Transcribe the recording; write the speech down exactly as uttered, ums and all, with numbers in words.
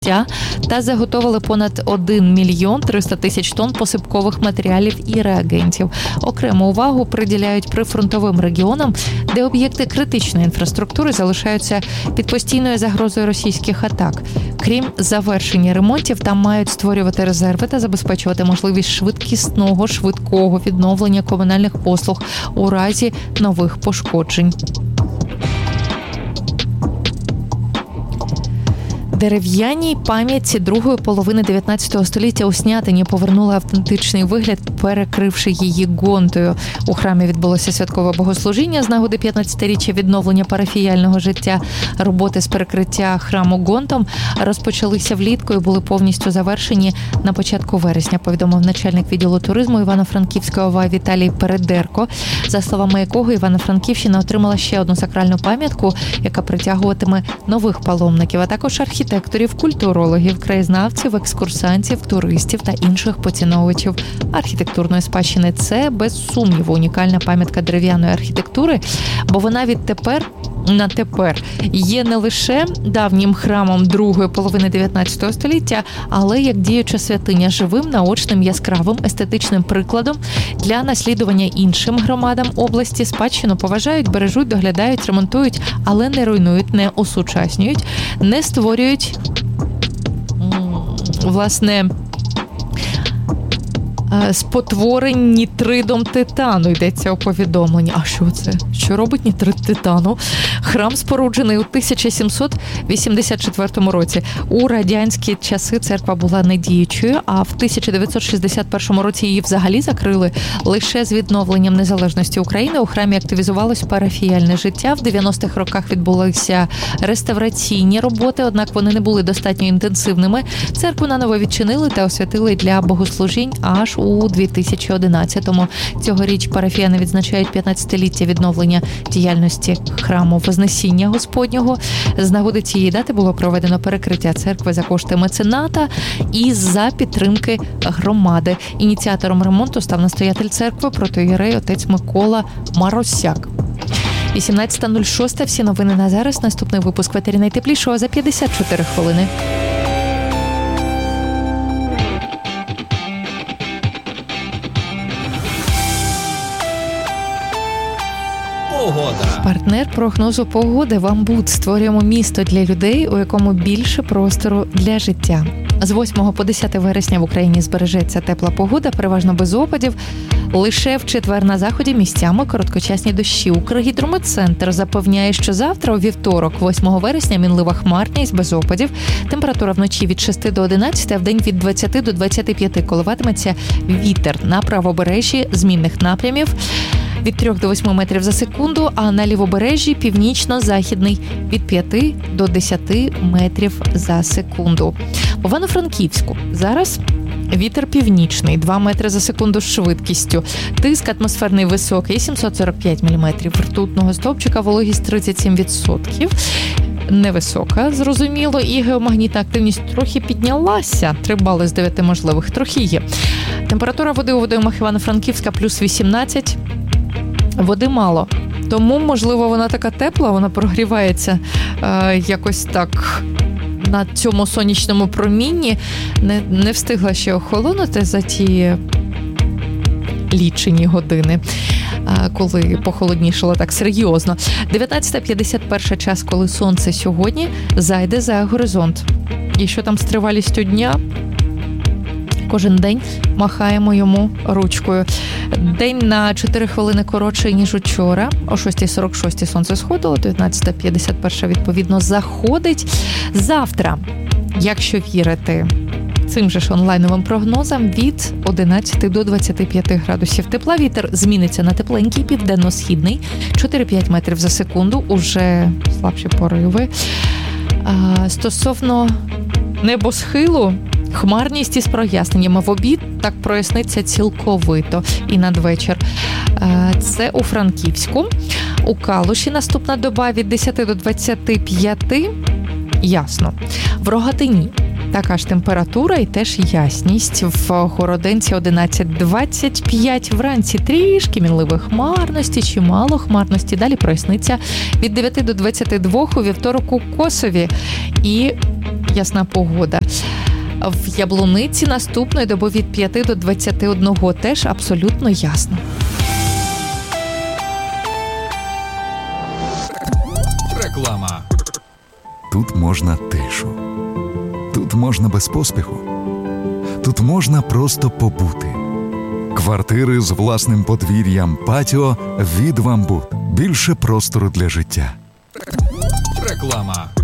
та заготовили понад один мільйон триста тисяч тонн посипкових матеріалів і реагентів. Окрему увагу приділяють прифронтовим регіонам, де об'єкти критичної інфраструктури залишаються під постійною загрозою російських атак. Крім завершення ремонтів, там мають створювати резерви та забезпечувати можливість швидкісного, швидкого відновлення комунальних послуг у разі нових пошкоджень. Дерев'яній пам'ятці другої половини дев'ятнадцятого століття у Снятині повернули автентичний вигляд, перекривши її гонтою. У храмі відбулося святкове богослужіння з нагоди п'ятнадцятиріччя відновлення парафіяльного життя. Роботи з перекриття храму гонтом розпочалися влітку і були повністю завершені на початку вересня, повідомив начальник відділу туризму Івано-Франківської ОВА Віталій Передерко, за словами якого Івано-Франківщина отримала ще одну сакральну пам'ятку, яка притягуватиме нових паломників, а також архітекторів. архітекторів, культурологів, краєзнавців, екскурсантів, туристів та інших поціновувачів архітектурної спадщини. Це, без сумніву, унікальна пам'ятка дерев'яної архітектури, бо вона відтепер на тепер є не лише давнім храмом другої половини дев'ятнадцятого століття, але як діюча святиня живим, наочним, яскравим, естетичним прикладом для наслідування іншим громадам області. Спадщину поважають, бережуть, доглядають, ремонтують, але не руйнують, не осучаснюють, не створюють, власне, спотворень нітридом титану, йдеться у повідомленні. А що це? Що робить нітрид титану? Храм споруджений у тисяча сімсот вісімдесят четвертому році. У радянські часи церква була недіючою, а в тисяча дев'ятсот шістдесят першому році її взагалі закрили. Лише з відновленням незалежності України у храмі активізувалось парафіяльне життя. В дев'яностих роках відбулися реставраційні роботи, однак вони не були достатньо інтенсивними. Церкву наново відчинили та освятили для богослужінь аж у дві тисячі одинадцятому. Цьогоріч парафіяни відзначають п'ятнадцятиліття відновлення діяльності храму Вознесіння Господнього. З нагоди цієї дати було проведено перекриття церкви за кошти мецената і за підтримки громади. Ініціатором ремонту став настоятель церкви, протоієрей отець Микола Маросяк. вісімнадцята нуль шість. Всі новини на зараз. Наступний випуск «Ветері найтеплішого» за п'ятдесят чотири хвилини. Погода. Партнер прогнозу погоди «Вамбут». Створюємо місто для людей, у якому більше простору для життя. З восьмого по десяте вересня в Україні збережеться тепла погода, переважно без опадів. Лише в четвер на заході місцями короткочасні дощі. Укргідрометцентр запевняє, що завтра, у вівторок, восьмого вересня, мінлива хмарність без опадів. Температура вночі від шести до одинадцяти, а вдень від двадцяти до двадцяти п'яти. Коливатиметься вітер на правобережжі змінних напрямів від трьох до восьми метрів за секунду, а на лівобережжі північно-західний від п'яти до десяти метрів за секунду. В Івано-Франківську зараз вітер північний, два метри за секунду з швидкістю. Тиск атмосферний високий, сімсот сорок п'ять міліметрів ртутного стовпчика, вологість тридцять сім відсотків. Невисока, зрозуміло, і геомагнітна активність трохи піднялася. три бали з дев'яти можливих, трохи є. Температура води у водоймах Івано-Франківська плюс вісімнадцять. Води мало, тому, можливо, вона така тепла, вона прогрівається е, якось так на цьому сонячному промінні, не, не встигла ще охолонути за ті лічені години, е, коли похолоднішало так серйозно. дев'ятнадцята п'ятдесят один час, коли сонце сьогодні зайде за горизонт. І що там з тривалістю дня? Кожен день махаємо йому ручкою. День на чотири хвилини коротший, ніж учора. О шостій сорок шість сонце сходило, дев'ятнадцята п'ятдесят один відповідно заходить. Завтра, якщо вірити цим же ж онлайновим прогнозам, від одинадцяти до двадцяти п'яти градусів тепла. Вітер зміниться на тепленький, південно-східний, чотири-п'ять метрів за секунду, уже слабші пориви. А, стосовно небосхилу, хмарність із проясненнями. В обід так проясниться цілковито і надвечір. Це у Франківську. У Калуші наступна доба від десяти до двадцяти п'яти. Ясно. В Рогатині така ж температура і теж ясність. В Городенці одинадцять двадцять п'ять. Вранці трішки мінливої хмарності, чимало хмарності. Далі проясниться від дев'яти до двадцяти двох у вівторок у Косові. І ясна погода. В Яблуниці наступної доби від п'яти до двадцяти одного теж абсолютно ясно. Реклама. Тут можна тишу. Тут можна без поспіху. Тут можна просто побути. Квартири з власним подвір'ям, патіо від «Вамбут». Більше простору для життя. Реклама.